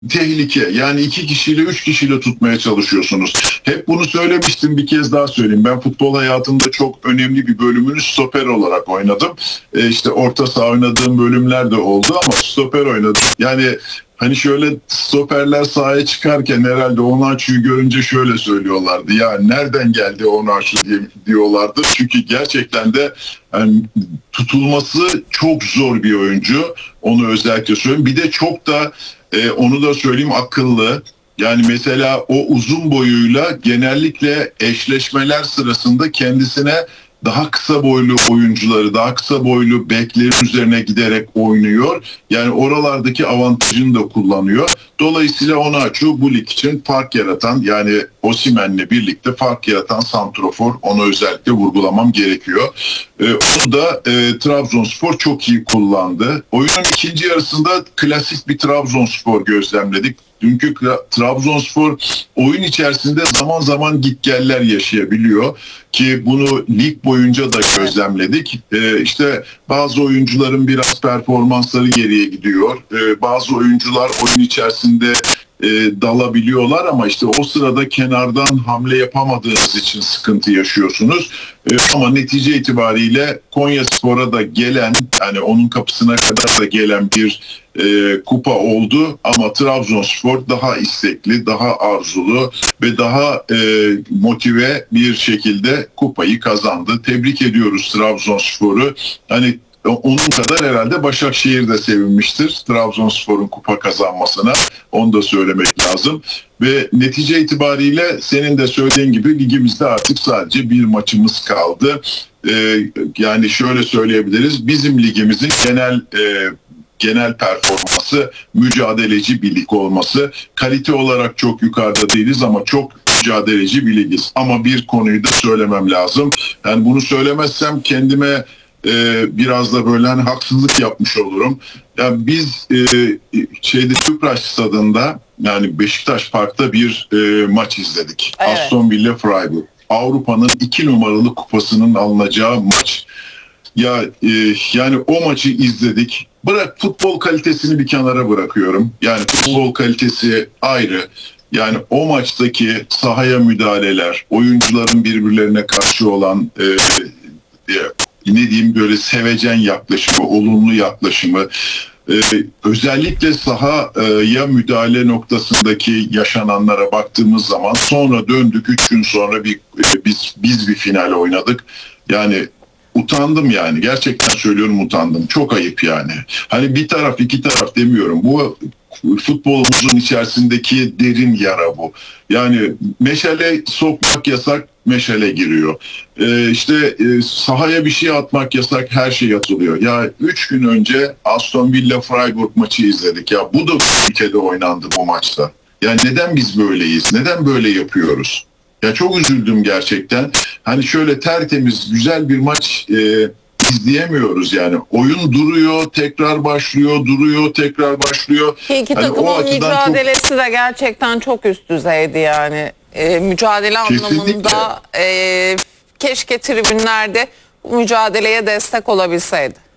tehlike. Yani 2 kişiyle 3 kişiyle tutmaya çalışıyorsunuz. Hep bunu söylemiştim, bir kez daha söyleyeyim. Ben futbol hayatımda çok önemli bir bölümünü stoper olarak oynadım. İşte orta saha oynadığım bölümler de oldu ama stoper oynadım. Yani hani şöyle stoperler sahaya çıkarken herhalde Onaçu'yu görünce şöyle söylüyorlardı. Ya nereden geldi Onaçu diyorlardı. Çünkü gerçekten de yani tutulması çok zor bir oyuncu. Onu özellikle söyleyeyim. Bir de çok da onu da söyleyeyim, akıllı. Yani mesela o uzun boyuyla genellikle eşleşmeler sırasında kendisine daha kısa boylu oyuncuları, daha kısa boylu beklerin üzerine giderek oynuyor. Yani oralardaki avantajını da kullanıyor. Dolayısıyla Onaçu bu lig için fark yaratan, yani Osimhen'le birlikte fark yaratan santrofor. Onu özellikle vurgulamam gerekiyor. Onu da Trabzonspor çok iyi kullandı. Oyunun ikinci yarısında klasik bir Trabzonspor gözlemledik. Dünkü Trabzonspor oyun içerisinde zaman zaman gitgeller yaşayabiliyor ki bunu lig boyunca da gözlemledik. İşte bazı oyuncuların biraz performansları geriye gidiyor. Bazı oyuncular oyun içerisinde dalabiliyorlar ama işte o sırada kenardan hamle yapamadığınız için sıkıntı yaşıyorsunuz. Ama netice itibariyle Konyaspor'a da gelen, hani onun kapısına kadar da gelen bir kupa oldu ama Trabzonspor daha istekli, daha arzulu ve daha motive bir şekilde kupayı kazandı. Tebrik ediyoruz Trabzonspor'u. Hani onun kadar herhalde Başakşehir de sevinmiştir Trabzonspor'un kupa kazanmasına. Onu da söylemek lazım. Ve netice itibariyle senin de söylediğin gibi ligimizde artık sadece bir maçımız kaldı. Yani şöyle söyleyebiliriz. Bizim ligimizin genel performansı mücadeleci bir lig olması. Kalite olarak çok yukarıda değiliz ama çok mücadeleci bir ligiz. Ama bir konuyu da söylemem lazım. Yani bunu söylemezsem kendime biraz da böyle hani haksızlık yapmış olurum. Yani biz Tüpraş stadında, yani Beşiktaş Park'ta bir maç izledik. Evet. Aston Villa Freiburg. Avrupa'nın 2 numaralı kupasının alınacağı maç. Ya yani o maçı izledik. Bırak futbol kalitesini bir kenara bırakıyorum. Yani futbol kalitesi ayrı. Yani o maçtaki sahaya müdahaleler, oyuncuların birbirlerine karşı olan ne diyeyim, böyle sevecen yaklaşımı, olumlu yaklaşımı, özellikle sahaya müdahale noktasındaki yaşananlara baktığımız zaman, sonra döndük 3 gün sonra biz bir final oynadık. Yani utandım, yani gerçekten söylüyorum, utandım. Çok ayıp yani. Hani bir taraf iki taraf demiyorum. Bu futbolumuzun içerisindeki derin yara bu. Yani meşale sokmak yasak, meşale giriyor. İşte sahaya bir şey atmak yasak, her şey atılıyor. Ya 3 gün önce Aston Villa Freiburg maçı izledik. Ya bu da ülkede oynandı bu maçta. Yani neden biz böyleyiz? Neden böyle yapıyoruz? Ya çok üzüldüm gerçekten. Hani şöyle tertemiz, güzel bir maç izleyemiyoruz yani. Oyun duruyor, tekrar başlıyor, duruyor, tekrar başlıyor. Ki iki hani takımın mücadelesi de gerçekten çok üst düzeydi yani. Mücadele anlamında keşke tribünlerde bu mücadeleye destek olabilseydi.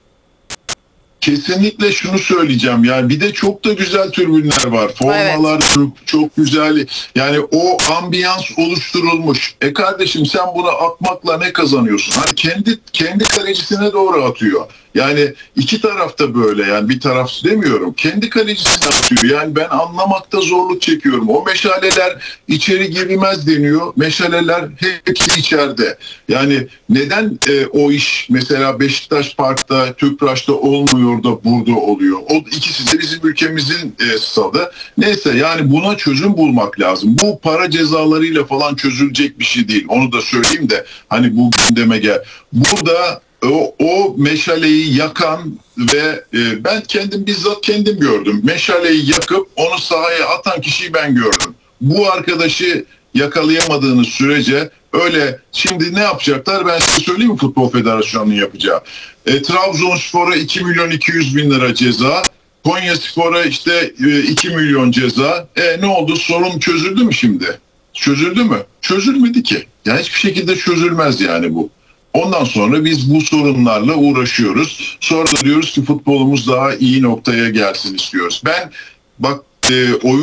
Kesinlikle şunu söyleyeceğim, yani bir de çok da güzel tribünler var. Formalar evet, çok güzel. Yani o ambiyans oluşturulmuş. Kardeşim, sen bunu atmakla ne kazanıyorsun? Hani kendi kalecisine doğru atıyor. Yani iki taraf da böyle, yani bir taraf demiyorum. Kendi kalecisine atıyor. Yani ben anlamakta zorluk çekiyorum. O meşaleler içeri girmez deniyor. Meşaleler hepsi içeride. Yani neden o iş mesela Beşiktaş Park'ta, Tüpraş'ta olmuyor da burada oluyor? O ikisi de bizim ülkemizin stadı. Neyse, yani buna çözüm bulmak lazım. Bu para cezalarıyla falan çözülecek bir şey değil. Onu da söyleyeyim de hani bu gündeme gel. Burada o meşaleyi yakan ve ben bizzat kendim gördüm. Meşaleyi yakıp onu sahaya atan kişiyi ben gördüm. Bu arkadaşı yakalayamadığınız sürece öyle şimdi ne yapacaklar, ben size söyleyeyim mi Futbol Federasyonu'nun yapacağı? Trabzonspor'a 2 milyon 200 bin lira ceza. Konyaspor'a işte 2 milyon ceza. Ne oldu? Sorun çözüldü mü şimdi? Çözüldü mü? Çözülmedi ki. Yani hiçbir şekilde çözülmez yani bu. Ondan sonra biz bu sorunlarla uğraşıyoruz. Sonra diyoruz ki futbolumuz daha iyi noktaya gelsin istiyoruz. Ben bak oyun